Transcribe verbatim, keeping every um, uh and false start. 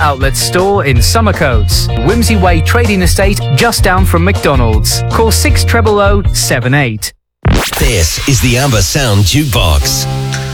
outlet store in Summercoats. Whimsy Way Trading Estate, just down from McDonald's. Call six zero zero zero seven eight. This is the Amber Sound Jukebox.